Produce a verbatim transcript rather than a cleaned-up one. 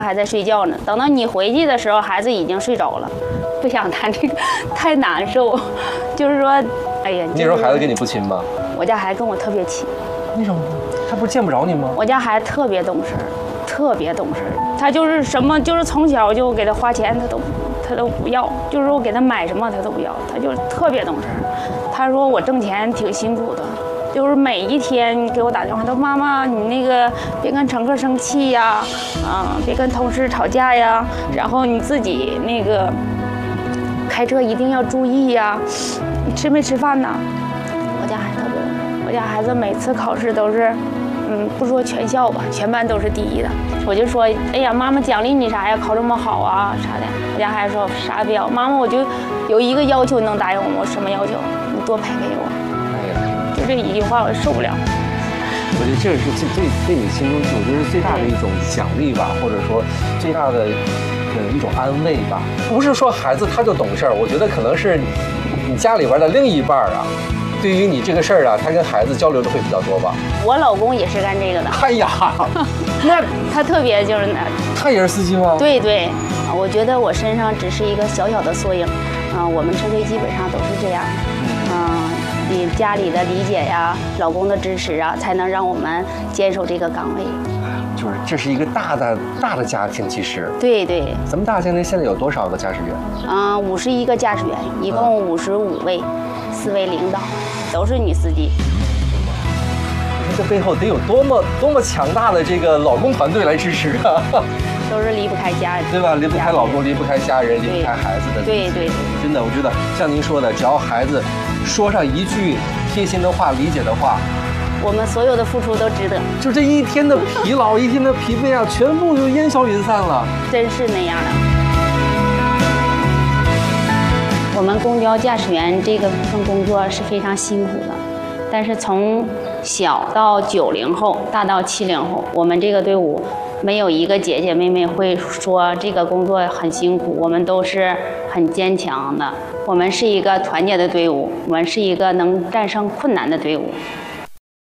还在睡觉呢。等到你回去的时候，孩子已经睡着了。不想谈这个，太难受。就是说，哎呀， 那时候孩子跟你不亲吗？ 我家孩子跟我特别亲。 为什么？他不是见不着你吗？ 我家孩子特别懂事，特别懂事。他就是什么，就是从小就给他花钱，他都他都不要。就是说我给他买什么，他都不要。他就特别懂事。他说我挣钱挺辛苦的。就是每一天给我打电话，他说妈妈，你那个别跟乘客生气呀，啊，别跟同事吵架呀，然后你自己那个开车一定要注意呀。你吃没吃饭呢？我家孩子特别懂事，我家孩子每次考试都是，嗯，不说全校吧，全班都是第一的。我就说，哎呀，妈妈奖励你啥呀？考这么好啊，啥的。我家孩子说啥也不要，妈妈，我就有一个要求能答应我，什么要求？你多赔给我。就这一句话我受不了。 我觉得这是最最对你心中，我觉得最大的一种奖励吧，或者说最大的呃一种安慰吧。不是说孩子他就懂事儿，我觉得可能是你家里边的另一半啊，对于你这个事儿啊，他跟孩子交流的会比较多吧。 我老公也是干这个的。 哎呀，那他特别就是那， 他也是司机吗？ 对对，我觉得我身上只是一个小小的缩影，啊、呃，我们车队基本上都是这样，嗯、呃。你家里的理解呀，老公的支持啊，才能让我们坚守这个岗位。 就是这是一个大的大的家庭，其实。 对对。 咱们大家庭现在有多少个驾驶员？ 嗯，五十一个驾驶员，一共五十五位，四位领导，都是女司机。 你看这背后得有多么多么强大的这个老公团队来支持啊！ 都是离不开家人， 对吧？离不开老公，离不开家人，离不开孩子的。 对对对。 真的，我觉得像您说的，只要孩子说上一句贴心的话、理解的话， 我们所有的付出都值得。 就这一天的疲劳、一天的疲惫啊，全部就烟消云散了。 真是那样的。我们公交驾驶员这个份工作是非常辛苦的，但是从小到九零后，大到七零后，我们这个队伍没有一个姐姐妹妹会说这个工作很辛苦，我们都是很坚强的。我们是一个团结的队伍，我们是一个能战胜困难的队伍。